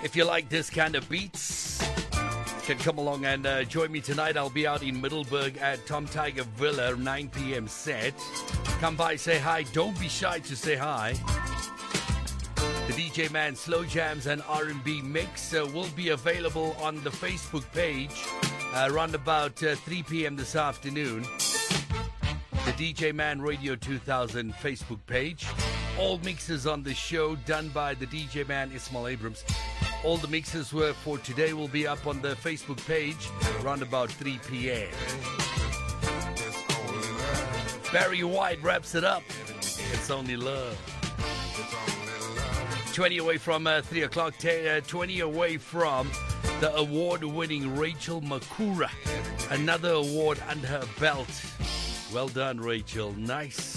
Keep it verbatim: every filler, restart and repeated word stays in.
If you like this kind of beats, can come along and uh, join me tonight. I'll be out in Middleburg at Tom Tiger Villa, nine p.m. set. Come by, say hi. Don't be shy to say hi. The D J Man Slow Jams and R and B Mix uh, will be available on the Facebook page uh, around about uh, three p.m. this afternoon. The D J Man Radio two thousand Facebook page. All mixes on the show done by the D J Man Ismail Abrams. All the mixes were for today will be up on the Facebook page around about three p.m. Barry White wraps it up. It's only love. twenty away from uh, three o'clock, ten, uh, twenty away from the award-winning Rachel Makura. Another award under her belt. Well done, Rachel. Nice.